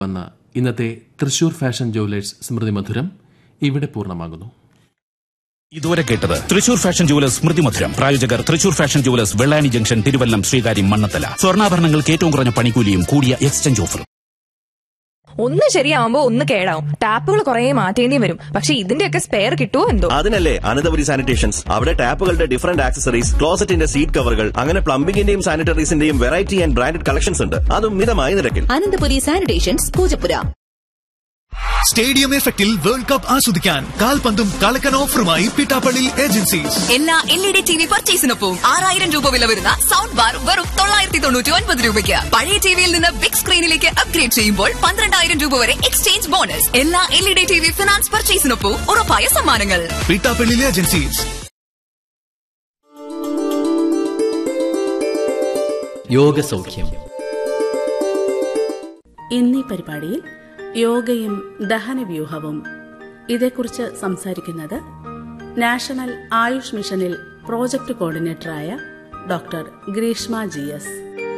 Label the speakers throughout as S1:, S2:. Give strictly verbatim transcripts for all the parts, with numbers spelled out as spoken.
S1: വന്ന ഇന്നത്തെ Thrissur fashion jewellers സ്മൃതി മധുരം ഇവിടെ പൂർണ്ണമാകുന്നു.
S2: ഇതുവരെ കേട്ടത് തൃശൂർ ഫാഷൻ ജുവലേഴ്സ് സ്മൃതി മധുരം. പ്രായോജകർ Thrissur fashion jewellers, Vellani junction, Thiruvallam, Sreekaryam, Mannathala. സ്വർണ്ണാഭരണങ്ങൾക്ക് ഏറ്റവും കുറഞ്ഞ പണിക്കൂലിയും കൂടിയ എക്സ്ചേഞ്ച് ഓഫറും.
S3: ഒന്ന് ശരിയാവുമ്പോ ഒന്ന് കേടാവും. ടാപ്പുകൾ കുറെ മാറ്റേണ്ടി വരും. പക്ഷെ ഇതിന്റെയൊക്കെ സ്പെയർ കിട്ടുമോ എന്തോ.
S4: അതിനല്ലേ അനന്തപുരി സാനിറ്റേഷൻസ്. അവിടെ ടാപ്പുകളുടെ ഡിഫറന്റ് ആക്സസറീസ്, ക്ലോസറ്റിന്റെ സീറ്റ് കവറുകൾ, അങ്ങനെ പ്ലംബിംഗിന്റെയും സാനിറ്ററീസിന്റെയും വെറൈറ്റി ആൻഡ് ബ്രാൻഡഡ് കളക്ഷൻസ് ഉണ്ട്. അതും മിതമായ നിരക്കിൽ.
S5: അനന്തപുരി സാനിറ്റേഷൻസ്, പൂജപ്പുര.
S6: സ്റ്റേഡിയം എഫക്റ്റിൽ വേൾഡ് കപ്പ് ആസ്വദിക്കാൻ കാൽപന്തും കളക്കൻ ഓഫറുമായി പിട്ടാപ്പള്ളി ഏജൻസീസ്.
S5: എല്ലാ L E D T V പർച്ചേസിനൊപ്പം ആറായിരം രൂപ വില വരുന്ന സൗണ്ട് ബാർ വെറും തൊള്ളായിരത്തി തൊണ്ണൂറ്റി ഒൻപത് രൂപയ്ക്ക്. പഴയ ടിവിയിൽ നിന്ന് ബിഗ് സ്ക്രീനിലേക്ക് അപ്ഗ്രേഡ് ചെയ്യുമ്പോൾ പന്ത്രണ്ടായിരം രൂപ വരെ എക്സ്ചേഞ്ച് ബോണസ്. എല്ലാ L E D T V finance പർച്ചേസിനൊപ്പം ഉറപ്പായ സമ്മാനങ്ങൾ.
S6: പിട്ടാപ്പള്ളി ഏജൻസീസ്.
S7: യോഗസൗഖ്യം.
S8: ഇന്നീ പരിപാടിയിൽ യോഗയും ദഹനവ്യൂഹവും, ഇതേക്കുറിച്ച് സംസാരിക്കുന്നത് നാഷണൽ ആയുഷ് മിഷനിൽ project കോർഡിനേറ്ററായ doctor Greeshma G S.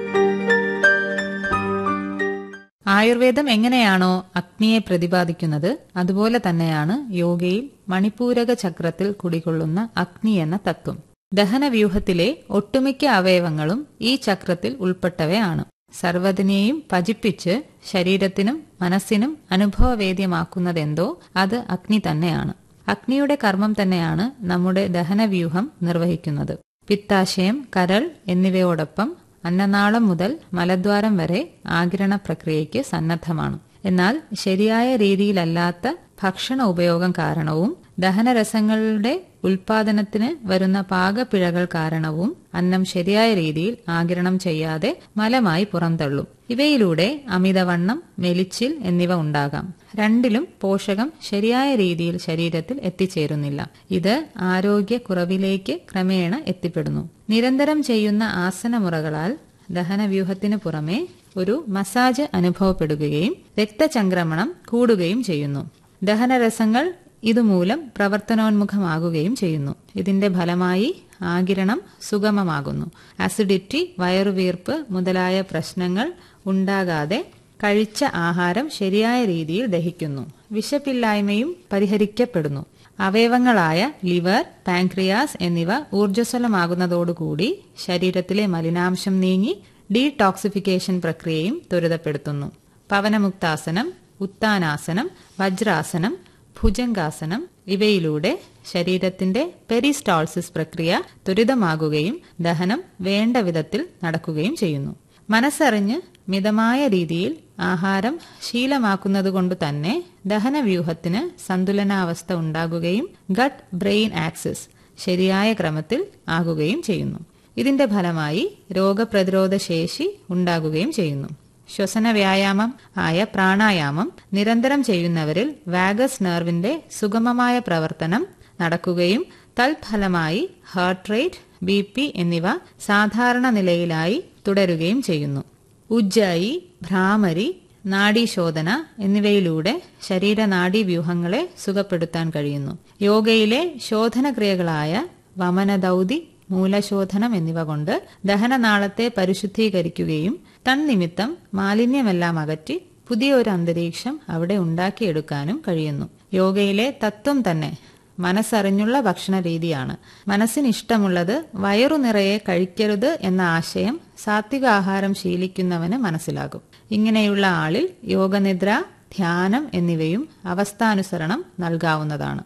S9: ആയുർവേദം എങ്ങനെയാണോ അഗ്നിയെ പ്രതിപാദിക്കുന്നത്, അതുപോലെ തന്നെയാണ് യോഗയിൽ മണിപൂരക ചക്രത്തിൽ കുടികൊള്ളുന്ന അഗ്നി എന്ന തത്വം. ദഹനവ്യൂഹത്തിലെ ഒട്ടുമിക്ക അവയവങ്ങളും ഈ ചക്രത്തിൽ ഉൾപ്പെട്ടവയാണ്. സർവ്വതിനെയും പജിപ്പിച്ച് ശരീരത്തിനും മനസ്സിനും അനുഭവവേദ്യമാക്കുന്നതെന്തോ അത് അഗ്നി തന്നെയാണ്. അഗ്നിയുടെ കർമ്മം തന്നെയാണ് നമ്മുടെ ദഹനവ്യൂഹം നിർവഹിക്കുന്നത്. പിത്താശയം, കരൾ എന്നിവയോടൊപ്പം അന്നനാളം മുതൽ മലദ്വാരം വരെ ആഗിരണ പ്രക്രിയയ്ക്ക് സന്നദ്ധമാണ്. എന്നാൽ ശരിയായ രീതിയിലല്ലാത്ത ഭക്ഷണ ഉപയോഗം കാരണവും ദഹനരസങ്ങളുടെ ഉൽപാദനത്തിന് വരുന്ന പാകപ്പിഴകൾ കാരണവും അന്നം ശരിയായ രീതിയിൽ ആഗിരണം ചെയ്യാതെ മലമായി പുറന്തള്ളും. ഇവയിലൂടെ അമിതവണ്ണം, മെലിച്ചിൽ എന്നിവ ഉണ്ടാകാം. രണ്ടിലും പോഷകം ശരിയായ രീതിയിൽ ശരീരത്തിൽ എത്തിച്ചേരുന്നില്ല. ഇത് ആരോഗ്യക്കുറവിലേക്ക് ക്രമേണ എത്തിപ്പെടുന്നു. നിരന്തരം ചെയ്യുന്ന ആസനമുറകളാൽ ദഹനവ്യൂഹത്തിനു പുറമെ ഒരു മസാജ് അനുഭവപ്പെടുകയും രക്തചംക്രമണം കൂടുകയും ചെയ്യുന്നു. ദഹനരസങ്ങൾ ഇതുമൂലം പ്രവർത്തനോന്മുഖമാകുകയും ചെയ്യുന്നു. ഇതിന്റെ ഫലമായി ആഗിരണം സുഗമമാകുന്നു. അസിഡിറ്റി, വയറുവീർപ്പ് മുതലായ പ്രശ്നങ്ങൾ ഉണ്ടാകാതെ കഴിച്ച ആഹാരം ശരിയായ രീതിയിൽ ദഹിക്കുന്നു. വിശപ്പില്ലായ്മയും പരിഹരിക്കപ്പെടുന്നു. അവയവങ്ങളായ ലിവർ, പാൻക്രിയാസ് എന്നിവ ഊർജ്ജസ്വലമാകുന്നതോടുകൂടി ശരീരത്തിലെ മലിനാംശം നീങ്ങി ഡീടോക്സിഫിക്കേഷൻ പ്രക്രിയയും ത്വരിതപ്പെടുത്തുന്നു. പവനമുക്താസനം, ഉത്താനാസനം, വജ്രാസനം, ഭുജംഗാസനം ഇവയിലൂടെ ശരീരത്തിന്റെ പെരിസ്റ്റാൾസിസ് പ്രക്രിയ ത്വരിതമാകുകയും ദഹനം വേണ്ട വിധത്തിൽ നടക്കുകയും ചെയ്യുന്നു. മനസ്സറിഞ്ഞ് മിതമായ രീതിയിൽ ആഹാരം ശീലമാക്കുന്നതുകൊണ്ടു തന്നെ ദഹനവ്യൂഹത്തിന് സന്തുലനാവസ്ഥ ഉണ്ടാകുകയും ഗട്ട് ബ്രെയിൻ ആക്സിസ് ശരിയായ ക്രമത്തിൽ ആകുകയും ചെയ്യുന്നു. ഇതിന്റെ ഫലമായി രോഗപ്രതിരോധ ശേഷി ഉണ്ടാകുകയും ചെയ്യുന്നു. ശ്വസന വ്യായാമം ആയ പ്രാണായാമം നിരന്തരം ചെയ്യുന്നവരിൽ വാഗസ് നെർവിന്റെ സുഗമമായ പ്രവർത്തനം നടക്കുകയും തൽഫലമായി ഹാർട്ട് റേറ്റ്, ബി പി എന്നിവ സാധാരണ നിലയിലായി തുടരുകയും ചെയ്യുന്നു. ഉജ്ജായി, ഭ്രാമരി, നാഡീശോധന എന്നിവയിലൂടെ ശരീരനാഡീവ്യൂഹങ്ങളെ സുഖപ്പെടുത്താൻ കഴിയുന്നു. യോഗയിലെ ശോധനക്രിയകളായ വമനദൗതി, മൂലശോധനം എന്നിവ കൊണ്ട് ദഹനനാളത്തെ പരിശുദ്ധീകരിക്കുകയും തന്നിമിത്തം മാലിന്യമെല്ലാം അകറ്റി പുതിയൊരു അന്തരീക്ഷം അവിടെ ഉണ്ടാക്കിയെടുക്കാനും കഴിയുന്നു. യോഗയിലെ തത്വം തന്നെ മനസ്സറിഞ്ഞുള്ള ഭക്ഷണ രീതിയാണ്. മനസ്സിനിഷ്ടമുള്ളത് വയറു നിറയെ കഴിക്കരുത് എന്ന ആശയം സാത്വിക ആഹാരം ശീലിക്കുന്നവന് മനസ്സിലാകും. ഇങ്ങനെയുള്ള ആളിൽ യോഗനിദ്ര, ധ്യാനം എന്നിവയും അവസ്ഥാനുസരണം നൽകാവുന്നതാണ്.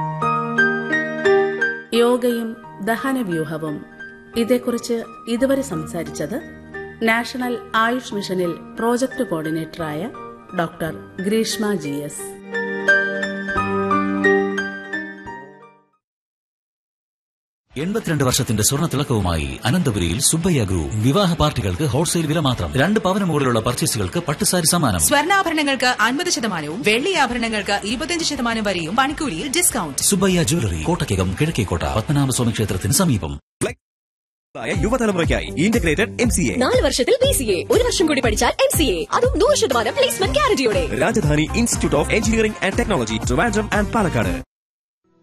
S8: യോഗയും ദഹനവ്യൂഹവും, ഇതേക്കുറിച്ച് ഇതുവരെ സംസാരിച്ചത് നാഷണൽ ആയുഷ് മിഷനിൽ project കോർഡിനേറ്ററായ doctor Greeshma G S.
S2: എൺപത്തിരണ്ട് വർഷത്തിന്റെ സ്വർണ്ണ തിളക്കവുമായി അനന്തപുരിയിൽ സുബ്ബയ്യ ഗ്രൂപ്പ്. വിവാഹ പാർട്ടികൾക്ക് ഹോൾസെയിൽ വില മാത്രം. രണ്ട് പവന് മുകളിലുള്ള പർച്ചേസുകൾക്ക് പട്ടുസാരി സമ്മാനം.
S5: സ്വർണ്ണാഭരണങ്ങൾക്ക് അൻപത് ശതമാനവും വെള്ളി ആഭരണങ്ങൾക്ക് ഇരുപത്തിയഞ്ച് ശതമാനം വരെയും പണിക്കൂലിയിൽ ഡിസ്കൗണ്ട്.
S2: സുബ്ബയ്യ ജ്വല്ലറി, കോട്ടയ്ക്കകം, കിഴക്കേക്കോട്ട, പത്മനാഭസ്വാമി ക്ഷേത്രത്തിന് സമീപം.
S4: യുവതലമുറയ്ക്കായി ഇന്റഗ്രേറ്റഡ് എം സി എ.
S5: നാല് വർഷത്തിൽ ബി സി എ, ഒരു വർഷം കൂടി പഠിച്ചാൽ എം സി എ, അതും നൂറ് ശതമാനം placement ഗ്യാരണ്ടിയോടെ.
S4: Rajdhani institute of engineering and technology, Trivandrum and Palakkad.